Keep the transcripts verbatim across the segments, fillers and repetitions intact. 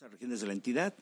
regiones de la entidad.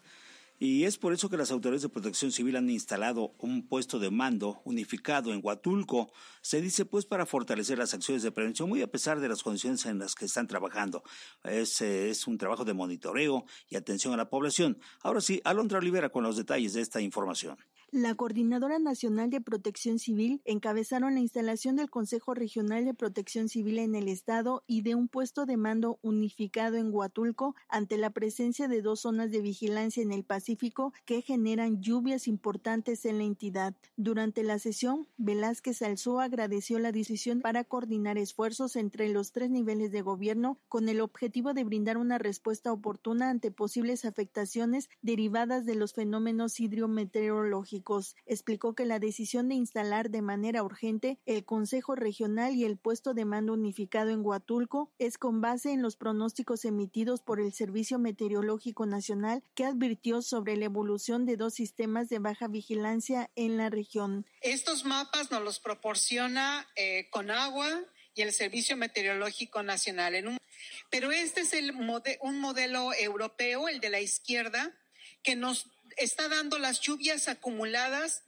Y es por eso que las autoridades de protección civil han instalado un puesto de mando unificado en Huatulco. Se dice pues para fortalecer las acciones de prevención, muy a pesar de las condiciones en las que están trabajando. Es, es un trabajo de monitoreo y atención a la población. Ahora sí, Alondra Olivera con los detalles de esta información. La Coordinadora Nacional de Protección Civil encabezaron la instalación del Consejo Regional de Protección Civil en el Estado y de un puesto de mando unificado en Huatulco ante la presencia de dos zonas de vigilancia en el Pacífico que generan lluvias importantes en la entidad. Durante la sesión, Velázquez Alzúa agradeció la decisión para coordinar esfuerzos entre los tres niveles de gobierno con el objetivo de brindar una respuesta oportuna ante posibles afectaciones derivadas de los fenómenos hidrometeorológicos. Explicó que la decisión de instalar de manera urgente el Consejo Regional y el puesto de mando unificado en Huatulco es con base en los pronósticos emitidos por el Servicio Meteorológico Nacional, que advirtió sobre la evolución de dos sistemas de baja vigilancia en la región. Estos mapas nos los proporciona eh, Conagua y el Servicio Meteorológico Nacional. En un, pero este es el mode, un modelo europeo, el de la izquierda, que nos está dando las lluvias acumuladas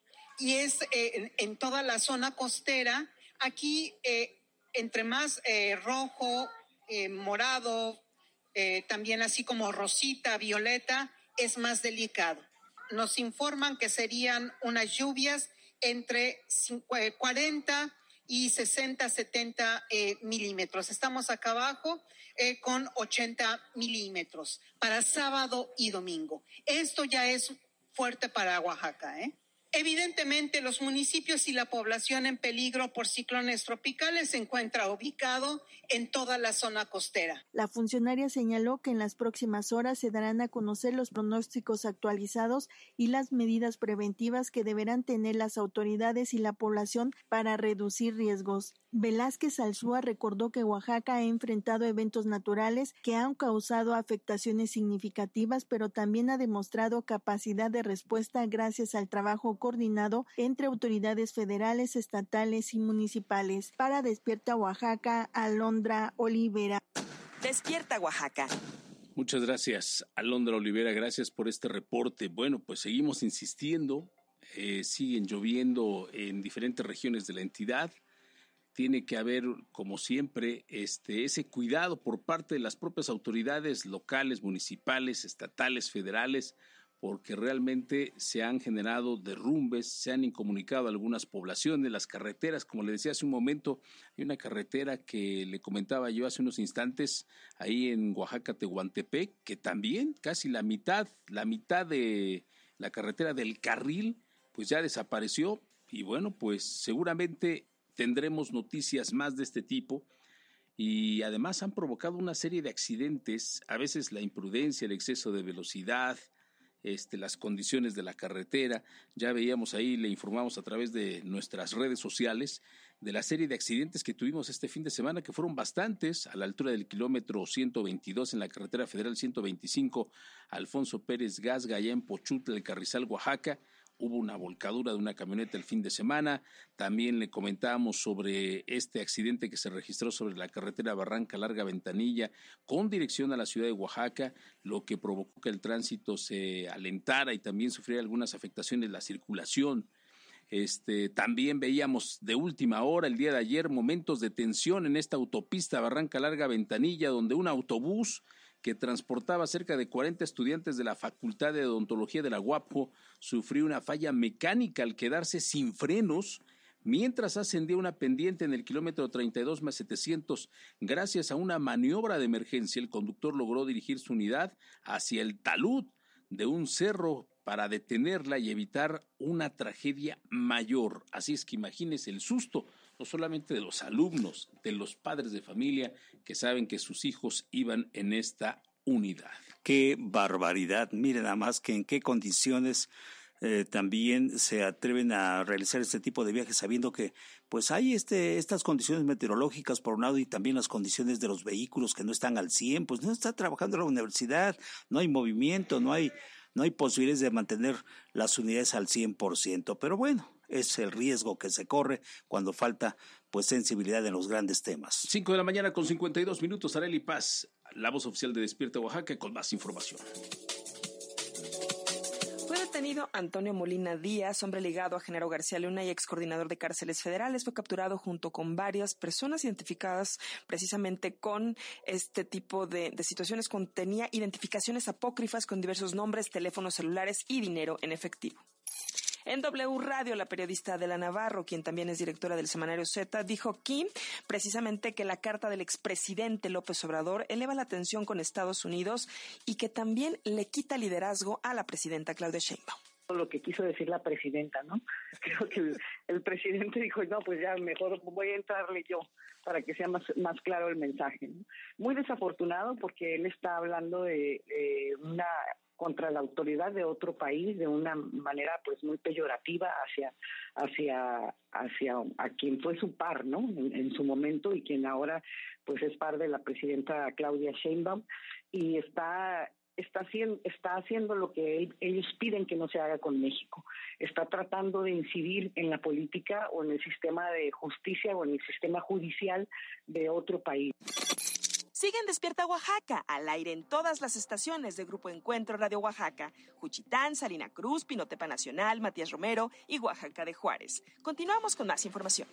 y es eh, en, en toda la zona costera. Aquí, eh, entre más eh, rojo, eh, morado, eh, también así como rosita, violeta, es más delicado. Nos informan que serían unas lluvias entre cuarenta y sesenta, setenta eh, milímetros. Estamos acá abajo eh, con ochenta milímetros para sábado y domingo. Esto ya es fuerte para Oaxaca, ¿eh? Evidentemente, los municipios y la población en peligro por ciclones tropicales se encuentra ubicado en toda la zona costera. La funcionaria señaló que en las próximas horas se darán a conocer los pronósticos actualizados y las medidas preventivas que deberán tener las autoridades y la población para reducir riesgos. Velázquez Alzúa recordó que Oaxaca ha enfrentado eventos naturales que han causado afectaciones significativas, pero también ha demostrado capacidad de respuesta gracias al trabajo coordinado entre autoridades federales, estatales y municipales. Para Despierta Oaxaca, Alondra Olivera. Despierta Oaxaca. Muchas gracias, Alondra Olivera, gracias por este reporte. Bueno, pues seguimos insistiendo, eh, siguen lloviendo en diferentes regiones de la entidad. Tiene que haber, como siempre, este, ese cuidado por parte de las propias autoridades locales, municipales, estatales, federales, porque realmente se han generado derrumbes, se han incomunicado algunas poblaciones, las carreteras, como le decía hace un momento, hay una carretera que le comentaba yo hace unos instantes, ahí en Oaxaca, Tehuantepec, que también casi la mitad, la mitad de la carretera del carril, pues ya desapareció, y bueno, pues seguramente tendremos noticias más de este tipo y además han provocado una serie de accidentes, a veces la imprudencia, el exceso de velocidad, este, las condiciones de la carretera. Ya veíamos ahí, le informamos a través de nuestras redes sociales de la serie de accidentes que tuvimos este fin de semana, que fueron bastantes, a la altura del kilómetro ciento veintidós en la carretera federal ciento veinticinco, Alfonso Pérez Gasga, allá en Pochutla, el Carrizal, Oaxaca. Hubo una volcadura de una camioneta el fin de semana. También le comentábamos sobre este accidente que se registró sobre la carretera Barranca Larga Ventanilla con dirección a la ciudad de Oaxaca, lo que provocó que el tránsito se alentara y también sufriera algunas afectaciones la circulación. Este, también veíamos de última hora el día de ayer momentos de tensión en esta autopista Barranca Larga Ventanilla, donde un autobús que transportaba cerca de cuarenta estudiantes de la Facultad de Odontología de la UAPO sufrió una falla mecánica al quedarse sin frenos mientras ascendía una pendiente en el kilómetro treinta y dos más setecientos. Gracias a una maniobra de emergencia, el conductor logró dirigir su unidad hacia el talud de un cerro para detenerla y evitar una tragedia mayor. Así es que imagínese el susto, no solamente de los alumnos, de los padres de familia que saben que sus hijos iban en esta unidad. ¡Qué barbaridad! Miren nada más que en qué condiciones eh, también se atreven a realizar este tipo de viajes sabiendo que pues hay este estas condiciones meteorológicas por un lado y también las condiciones de los vehículos que no están al cien, pues no está trabajando la universidad, no hay movimiento, no hay no hay posibilidades de mantener las unidades al cien por ciento, pero bueno, es el riesgo que se corre cuando falta pues sensibilidad en los grandes temas. Cinco de la mañana con cincuenta y dos minutos, Arely Paz. la voz oficial de Despierta Oaxaca, con más información. Fue detenido Antonio Molina Díaz, hombre ligado a Genaro García Luna y ex coordinador de cárceles federales. Fue capturado junto con varias personas identificadas precisamente con este tipo de, de situaciones. Contenía identificaciones apócrifas con diversos nombres, teléfonos celulares y dinero en efectivo. En W Radio, la periodista Adela Navarro, quien también es directora del semanario Z, dijo aquí precisamente que la carta del expresidente López Obrador eleva la tensión con Estados Unidos y que también le quita liderazgo a la presidenta Claudia Sheinbaum. Lo que quiso decir la presidenta, ¿no? Creo que el, el presidente dijo, no, pues ya mejor voy a entrarle yo para que sea más, más claro el mensaje, ¿no? Muy desafortunado porque él está hablando de, de una... contra la autoridad de otro país de una manera pues muy peyorativa hacia hacia hacia a quien fue su par, ¿no? En, en su momento y quien ahora pues es par de la presidenta Claudia Sheinbaum y está está haciendo está haciendo lo que él, ellos piden que no se haga con México. Está tratando de incidir en la política o en el sistema de justicia o en el sistema judicial de otro país. Sigue en Despierta Oaxaca, al aire en todas las estaciones de Grupo Encuentro Radio Oaxaca, Juchitán, Salina Cruz, Pinotepa Nacional, Matías Romero y Oaxaca de Juárez. Continuamos con más información.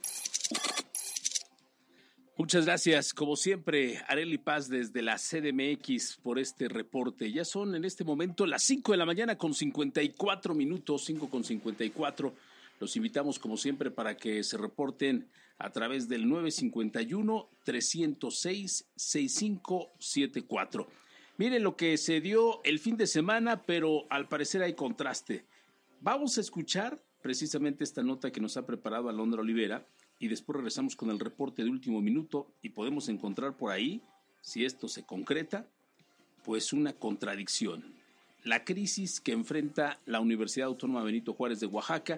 Muchas gracias, como siempre, Arely Paz desde la C D M X por este reporte. Ya son en este momento las cinco de la mañana con cincuenta y cuatro minutos, cinco con cincuenta y cuatro. Los invitamos, como siempre, para que se reporten a través del nueve cinco uno, tres cero seis, seis cinco siete cuatro. Miren lo que se dio el fin de semana, pero al parecer hay contraste. Vamos a escuchar precisamente esta nota que nos ha preparado Alondra Olivera y después regresamos con el reporte de último minuto y podemos encontrar por ahí, si esto se concreta, pues una contradicción. La crisis que enfrenta la Universidad Autónoma Benito Juárez de Oaxaca,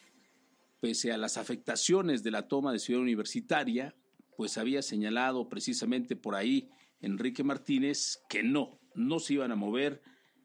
pese a las afectaciones de la toma de Ciudad Universitaria, pues había señalado precisamente por ahí Enrique Martínez que no, no se iban a mover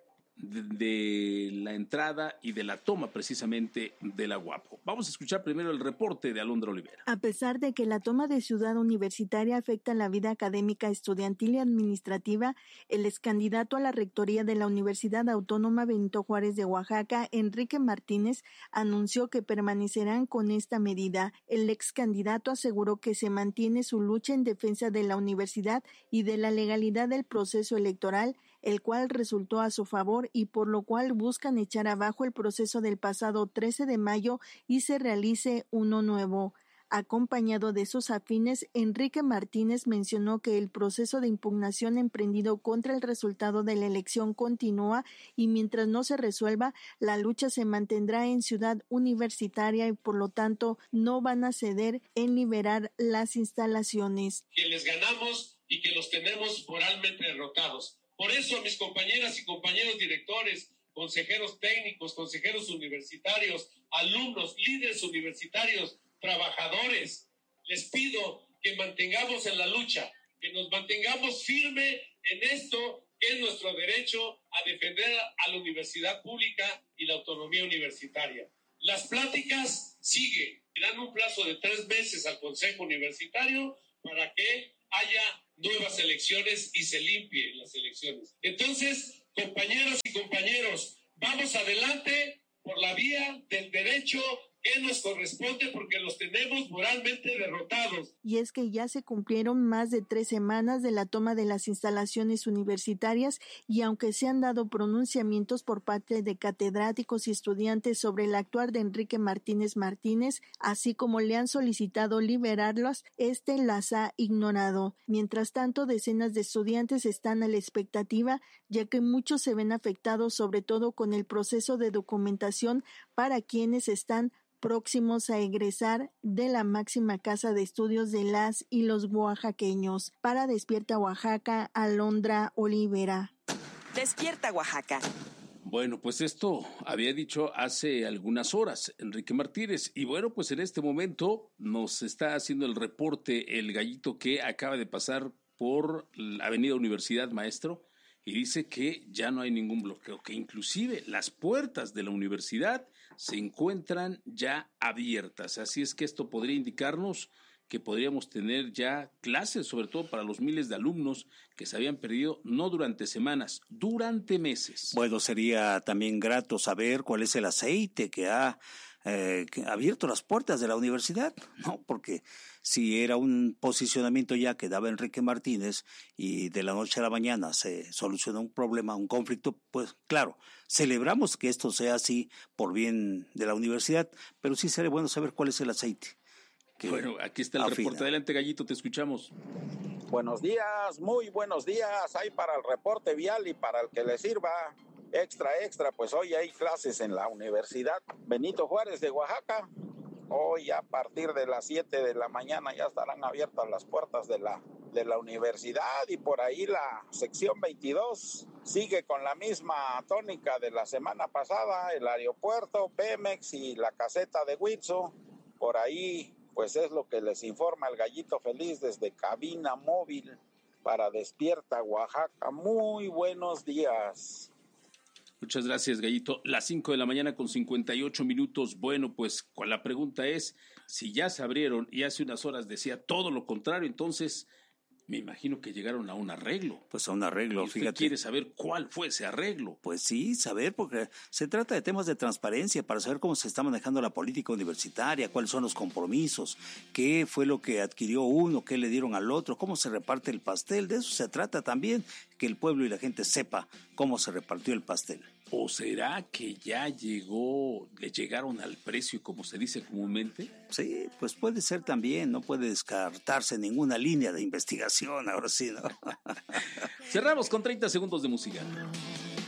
de, de la entrada y de la toma precisamente de la UAPO. Vamos a escuchar primero el reporte de Alondra Olivera. A pesar de que la toma de Ciudad Universitaria afecta la vida académica, estudiantil y administrativa, el excandidato a la rectoría de la Universidad Autónoma Benito Juárez de Oaxaca, Enrique Martínez, anunció que permanecerán con esta medida. El excandidato aseguró que se mantiene su lucha en defensa de la universidad y de la legalidad del proceso electoral, el cual resultó a su favor y por lo cual buscan echar abajo el proceso del pasado trece de mayo y se realice uno nuevo. Acompañado de sus afines, Enrique Martínez mencionó que el proceso de impugnación emprendido contra el resultado de la elección continúa y mientras no se resuelva, la lucha se mantendrá en Ciudad Universitaria y por lo tanto no van a ceder en liberar las instalaciones. Que les ganamos y que los tenemos moralmente derrotados. Por eso, mis compañeras y compañeros directores, consejeros técnicos, consejeros universitarios, alumnos, líderes universitarios, trabajadores, les pido que mantengamos en la lucha, que nos mantengamos firme en esto que es nuestro derecho a defender a la universidad pública y la autonomía universitaria. Las pláticas siguen, dan un plazo de tres meses al Consejo Universitario para que haya nuevas elecciones y se limpien las elecciones. Entonces, compañeras y compañeros, vamos adelante por la vía del derecho que nos corresponde porque los tenemos moralmente derrotados. Y es que ya se cumplieron más de tres semanas de la toma de las instalaciones universitarias y aunque se han dado pronunciamientos por parte de catedráticos y estudiantes sobre el actuar de Enrique Martínez Martínez, así como le han solicitado liberarlos, este las ha ignorado. Mientras tanto, decenas de estudiantes están a la expectativa, ya que muchos se ven afectados sobre todo con el proceso de documentación para quienes están próximos a egresar de la máxima casa de estudios de las y los oaxaqueños. Para Despierta Oaxaca, Alondra Olivera. Despierta Oaxaca. Bueno, pues esto había dicho hace algunas horas Enrique Martínez y bueno, pues en este momento nos está haciendo el reporte el gallito que acaba de pasar por la Avenida Universidad, maestro, y dice que ya no hay ningún bloqueo, que inclusive las puertas de la universidad se encuentran ya abiertas. Así es que esto podría indicarnos que podríamos tener ya clases, sobre todo para los miles de alumnos que se habían perdido, no durante semanas, durante meses. Bueno, sería también grato saber cuál es el aceite que ha eh, que ha abierto las puertas de la universidad, ¿no? Porque si era un posicionamiento ya que daba Enrique Martínez y de la noche a la mañana se solucionó un problema, un conflicto, pues claro, celebramos que esto sea así por bien de la universidad, pero sí sería bueno saber cuál es el aceite. Bueno, aquí está el afina. reporte. Adelante, Gallito, te escuchamos. Buenos días, muy buenos días. Hay para el reporte vial y para el que le sirva. Extra, extra, pues hoy hay clases en la Universidad Benito Juárez de Oaxaca. Hoy a partir de las siete de la mañana ya estarán abiertas las puertas de la, de la universidad y por ahí la sección veintidós sigue con la misma tónica de la semana pasada, el aeropuerto, Pemex y la caseta de Huitzo. Por ahí pues es lo que les informa el Gallito Feliz desde cabina móvil para Despierta Oaxaca. Muy buenos días. Muchas gracias, Gallito. Las cinco de la mañana con cincuenta y ocho minutos. Bueno, pues la pregunta es, si ya se abrieron y hace unas horas decía todo lo contrario, entonces me imagino que llegaron a un arreglo. Pues a un arreglo, ¿Y usted fíjate. quiere saber cuál fue ese arreglo? Pues sí, saber, porque se trata de temas de transparencia para saber cómo se está manejando la política universitaria, cuáles son los compromisos, qué fue lo que adquirió uno, qué le dieron al otro, cómo se reparte el pastel. De eso se trata también, que el pueblo y la gente sepa cómo se repartió el pastel. ¿O será que ya llegó, le llegaron al precio, como se dice comúnmente? Sí, pues puede ser también, no puede descartarse ninguna línea de investigación, ahora sí, ¿no? Cerramos con treinta segundos de música.